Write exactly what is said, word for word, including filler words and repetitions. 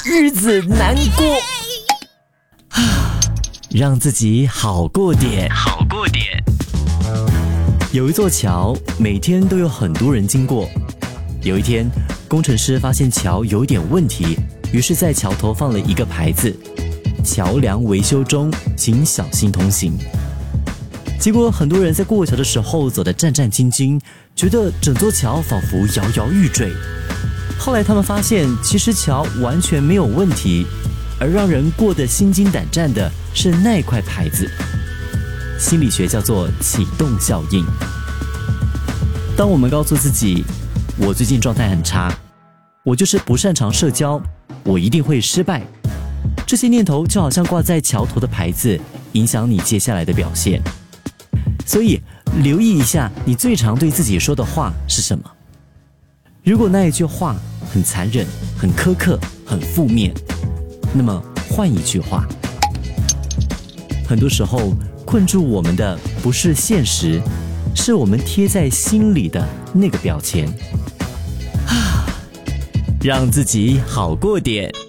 日子难过。让自己好过点，好过点。有一座桥，每天都有很多人经过。有一天，工程师发现桥有点问题，于是在桥头放了一个牌子：桥梁维修中，请小心通行。结果很多人在过桥的时候走得战战兢兢，觉得整座桥仿佛摇摇欲坠。后来他们发现，其实桥完全没有问题，而让人过得心惊胆战的是那块牌子。心理学叫做启动效应。当我们告诉自己，我最近状态很差，我就是不擅长社交，我一定会失败，这些念头就好像挂在桥头的牌子，影响你接下来的表现。所以留意一下，你最常对自己说的话是什么。如果那一句话很残忍、很苛刻、很负面，那么换一句话。很多时候困住我们的不是现实，是我们贴在心里的那个标签。让自己好过点。